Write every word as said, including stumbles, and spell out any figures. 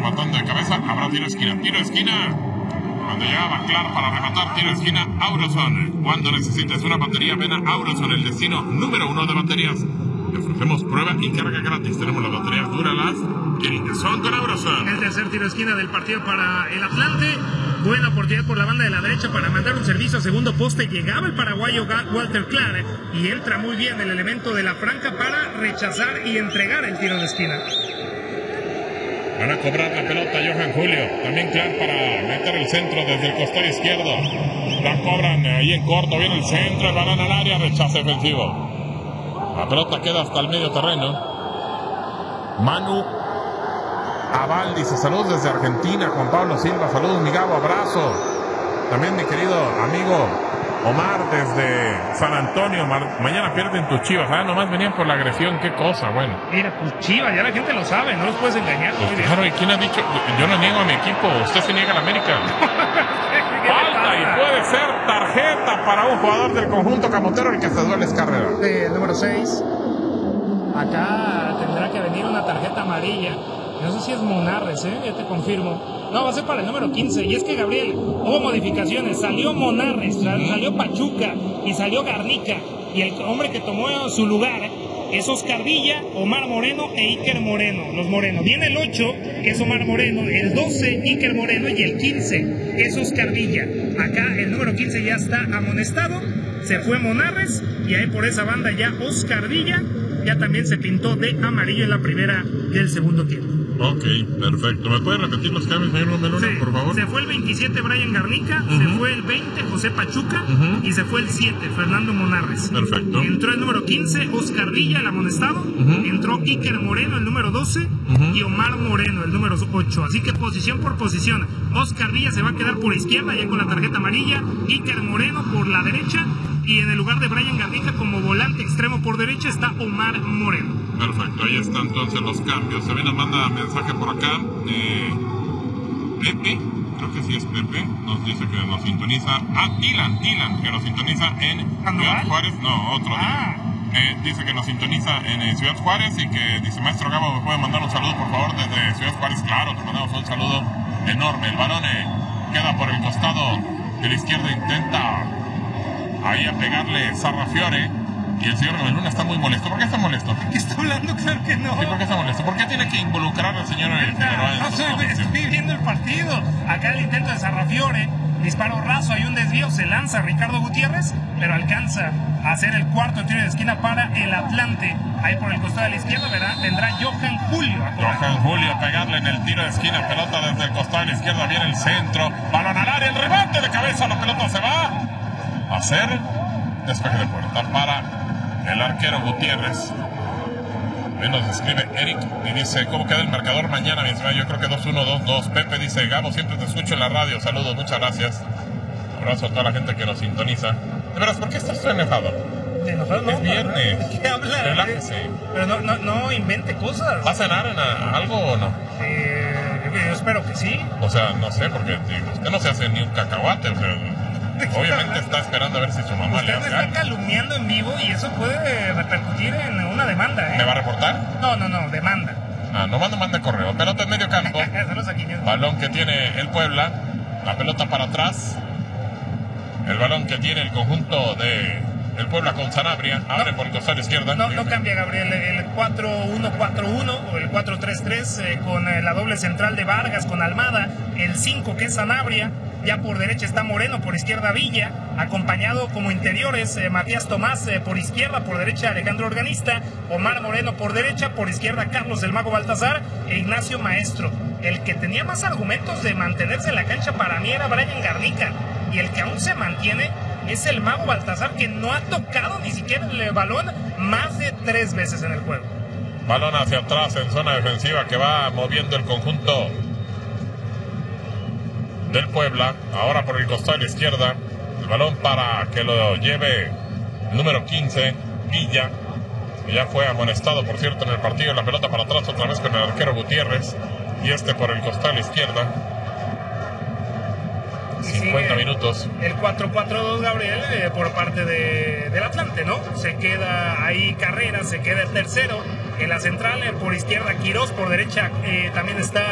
rematando de cabeza. Habrá tiro de esquina, tiro de esquina. Cuando llegaba Clark para rematar, tiro de esquina, Auroson. Cuando necesites una batería, ven a Auroson, el destino número uno de baterías. Le ofrecemos prueba y carga gratis. Tenemos las baterías Duralast que son con Auroson. El tercer tiro de esquina del partido para el Atlante. Buena oportunidad por la banda de la derecha para mandar un servicio a segundo poste. Llegaba el paraguayo Walter Clark y entra muy bien el elemento de la franca para rechazar y entregar el tiro de esquina. Van a cobrar la pelota Johan Julio. También Clark para meter el centro desde el costado izquierdo. La cobran ahí en corto. Viene el centro, el balón al área, rechazo defensivo. La pelota queda hasta el medio terreno. Manu Aval dice saludos desde Argentina. Juan Pablo Silva, saludos mi Gabo, abrazo. También mi querido amigo Omar desde San Antonio. Mar mañana pierden tus Chivas. Ah, nomás venían por la agresión, qué cosa, bueno. Mira, tus Chivas, ya la gente lo sabe, no los puedes engañar. Pues claro, ¿y quién ha dicho? Yo no niego a mi equipo, usted se niega a la América. Falta y puede ser tarjeta para un jugador del conjunto camotero, el que se duele es Carrera. Sí, el número seis. Acá tendrá que venir una tarjeta amarilla. No sé si es Monarres, ¿eh? Ya te confirmo. No, va a ser para el número quince. Y es que, Gabriel, hubo modificaciones. Salió Monarres, salió Pachuca y salió Garnica. Y el hombre que tomó su lugar es Oscar Villa, Omar Moreno e Iker Moreno. Los Moreno. Viene el ocho, que es Omar Moreno. El doce, Iker Moreno. Y el quince, que es Oscar Villa. Acá el número quince ya está amonestado. Se fue Monarres. Y ahí por esa banda ya Oscar Villa ya también se pintó de amarillo en la primera del segundo tiempo. Ok, perfecto. ¿Me puede repetir los cambios, señor Melona, sí, por favor? Se fue el veintisiete, Brian Garnica, uh-huh. Se fue el veinte, José Pachuca, uh-huh. Y se fue el siete, Fernando Monarres. Perfecto. Entró el número quince, Oscar Villa, el amonestado. Uh-huh. Entró Iker Moreno, el número doce, uh-huh. Y Omar Moreno, el número ocho. Así que posición por posición. Oscar Villa se va a quedar por izquierda, ya con la tarjeta amarilla. Iker Moreno por la derecha. Y en el lugar de Brian Garnica como volante extremo por derecha está Omar Moreno. Perfecto, ahí están entonces los cambios. Se viene, manda mensaje por acá. Eh, Pepe, creo que sí es Pepe, nos dice que nos sintoniza. Ah, Dylan, Dylan, que nos sintoniza en Ciudad Juárez. No, otro ah. eh, dice que nos sintoniza en eh, Ciudad Juárez y que dice, maestro Gabo, ¿me puede mandar un saludo por favor desde Ciudad Juárez? Claro, te mandamos un saludo enorme. El balón eh, queda por el costado de la izquierda, intenta ahí a pegarle Sarrafiore. Y el señor Meluna está muy molesto. ¿Por qué está molesto? ¿Qué está hablando? Claro que no. Sí, ¿por qué está molesto? ¿Por qué tiene que involucrar al señor Figueroa? No, soy, estoy viendo el partido. Acá el intento de Sarrafiore, disparo raso, hay un desvío, se lanza Ricardo Gutiérrez, pero alcanza a hacer el cuarto tiro de esquina para el Atlante. Ahí por el costado de la izquierda, ¿verdad? Vendrá Johan Julio. Johan Julio a pegarle en el tiro de esquina, pelota desde el costado de la izquierda, viene el centro, balón al área, el remate de cabeza, la pelota se va a hacer despeje de puerta para el arquero Gutiérrez. Ahí nos escribe Eric y dice, ¿cómo queda el marcador mañana? Yo creo que dos uno, dos dos. Pepe dice, Gabo, siempre te escucho en la radio. Saludos, muchas gracias. Abrazo a toda la gente que nos sintoniza. De veras, ¿por qué estás tan enojado? ¿Enojado? No, es viernes. ¿De qué habla? Relájese. Pero no, no, no invente cosas. ¿Va a cenar en a, algo o no? Eh, yo espero que sí. O sea, no sé, porque digo, usted no se hace ni un cacahuate, o sea... Obviamente está esperando a ver si su mamá usted le hace está algo. calumniando en vivo y eso puede repercutir en una demanda, ¿eh? ¿Me va a reportar? No, no, no, demanda. Ah, no manda, manda correo. Pelota en medio campo. Balón que tiene el Puebla. La pelota para atrás. El balón que tiene el conjunto de el Puebla con Sanabria. Abre no, por el costado izquierda. No, no cambia, Gabriel. El cuatro uno cuatro uno o el cuatro tres tres eh, con eh, la doble central de Vargas con Almada. El cinco que es Sanabria. Ya por derecha está Moreno, por izquierda Villa, acompañado como interiores eh, Matías Tomás eh, por izquierda, por derecha Alejandro Organista, Omar Moreno por derecha, por izquierda Carlos del Mago Baltazar e Ignacio Maestro. El que tenía más argumentos de mantenerse en la cancha para mí era Brian Garnica, y el que aún se mantiene es el Mago Baltazar, que no ha tocado ni siquiera el balón más de tres veces en el juego. Balón hacia atrás en zona defensiva que va moviendo el conjunto del Puebla, ahora por el costado de la izquierda, el balón para que lo lleve el número quince, Villa, que ya fue amonestado, por cierto, en el partido. La pelota para atrás otra vez con el arquero Gutiérrez, y este por el costado de la izquierda. cincuenta minutos. El cuatro cuatro dos, Gabriel, eh, por parte de, del Atlante, ¿no? Se queda ahí Carrera, se queda el tercero. En la central, eh, por izquierda Quirós, por derecha eh, también está